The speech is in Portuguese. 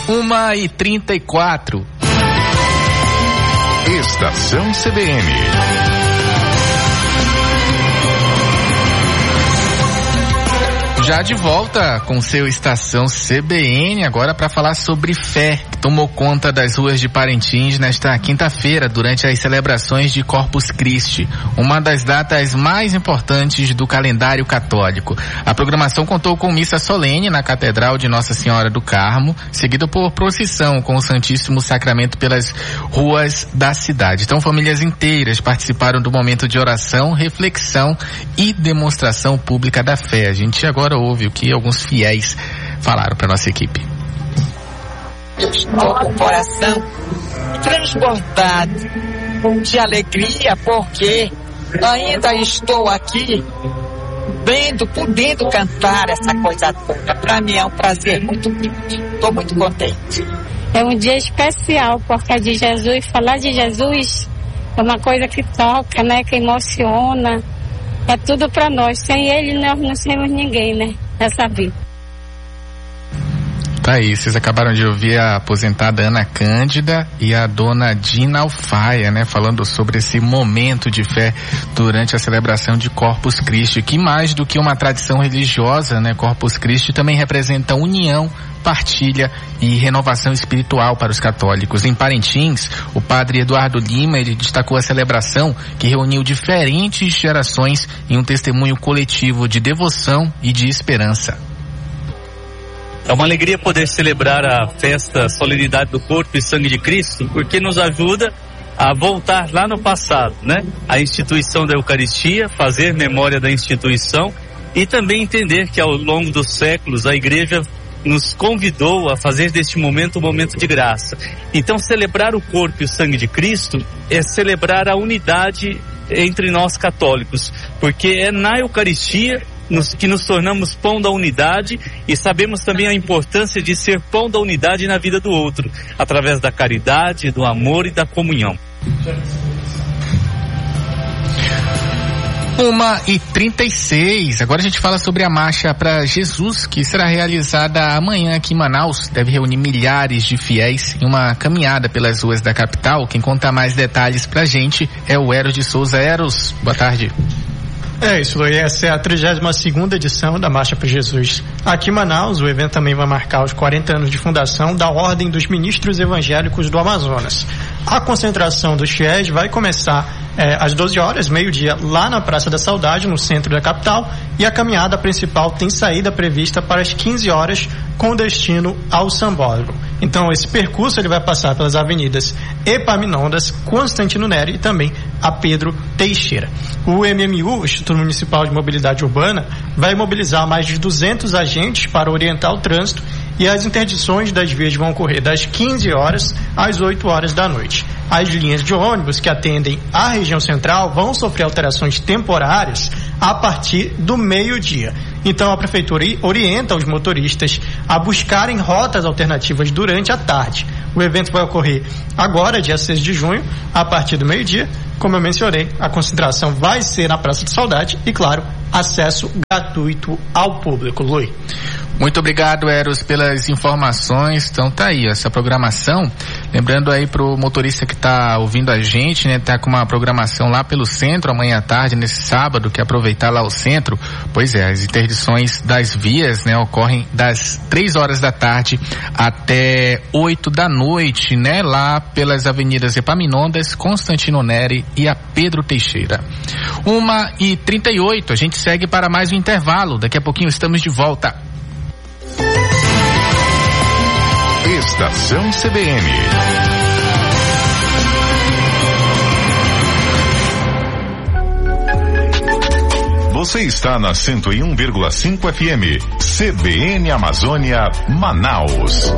1h34. Estação CBN. Já de volta com seu Estação CBN, agora para falar sobre fé, que tomou conta das ruas de Parintins nesta quinta-feira, durante as celebrações de Corpus Christi, uma das datas mais importantes do calendário católico. A programação contou com missa solene na Catedral de Nossa Senhora do Carmo, seguida por procissão com o Santíssimo Sacramento pelas ruas da cidade. Então, famílias inteiras participaram do momento de oração, reflexão e demonstração pública da fé. A gente agora ouve o que alguns fiéis falaram para nossa equipe. Eu estou com o coração transbordado de alegria, porque ainda estou aqui podendo cantar essa coisa toda. Para mim é um prazer muito grande. Estou muito contente. É um dia especial, porque é de Jesus. Falar de Jesus é uma coisa que toca, né? Que emociona. É tudo para nós. Sem ele nós não temos ninguém, né? Nessa vida. Tá aí, vocês acabaram de ouvir a aposentada Ana Cândida e a dona Dina Alfaia, né? Falando sobre esse momento de fé durante a celebração de Corpus Christi, que mais do que uma tradição religiosa, né? Corpus Christi também representa união, partilha e renovação espiritual para os católicos. Em Parintins, o padre Eduardo Lima, ele destacou a celebração que reuniu diferentes gerações em um testemunho coletivo de devoção e de esperança. É uma alegria poder celebrar a festa Solenidade do Corpo e Sangue de Cristo, porque nos ajuda a voltar lá no passado, né? A instituição da Eucaristia, fazer memória da instituição e também entender que ao longo dos séculos a Igreja nos convidou a fazer deste momento um momento de graça. Então, celebrar o corpo e o sangue de Cristo é celebrar a unidade entre nós católicos, porque é na Eucaristia que nos tornamos pão da unidade e sabemos também a importância de ser pão da unidade na vida do outro, através da caridade, do amor e da comunhão. 1h36. Agora a gente fala sobre a Marcha para Jesus, que será realizada amanhã aqui em Manaus. Deve reunir milhares de fiéis em uma caminhada pelas ruas da capital. Quem conta mais detalhes pra gente é o Eros de Souza. Eros, boa tarde. É isso, Luiz. Essa é a 32ª edição da Marcha para Jesus. Aqui em Manaus, o evento também vai marcar os 40 anos de fundação da Ordem dos Ministros Evangélicos do Amazonas. A concentração dos fiéis vai começar às 12 horas, meio-dia, lá na Praça da Saudade, no centro da capital, e a caminhada principal tem saída prevista para as 15 horas, com destino ao Sambódromo. Então, esse percurso ele vai passar pelas avenidas Epaminondas, Constantino Neri e também a Pedro Teixeira. O MMU, o Instituto Municipal de Mobilidade Urbana, vai mobilizar mais de 200 agentes para orientar o trânsito, e as interdições das vias vão ocorrer das 15 horas às 8 horas da noite. As linhas de ônibus que atendem a região central vão sofrer alterações temporárias a partir do meio-dia. Então a Prefeitura orienta os motoristas a buscarem rotas alternativas durante a tarde. O evento vai ocorrer agora, dia 6 de junho, a partir do meio-dia. Como eu mencionei, a concentração vai ser na Praça de Saudade e, claro, acesso gratuito ao público. Lui. Muito obrigado, Eros, pelas informações. Então tá aí, essa programação. Lembrando aí pro motorista que tá ouvindo a gente, né, tá com uma programação lá pelo centro amanhã à tarde, nesse sábado, que aproveitar lá o centro. Pois é, as interdições das vias, né, ocorrem das 3 horas da tarde até 8 da noite, né, lá pelas avenidas Epaminondas, Constantino Neri e a Pedro Teixeira. 1h38, a gente segue para mais um intervalo. Daqui a pouquinho estamos de volta. Estação CBN. Você está na 101,5 FM. CBN Amazônia, Manaus.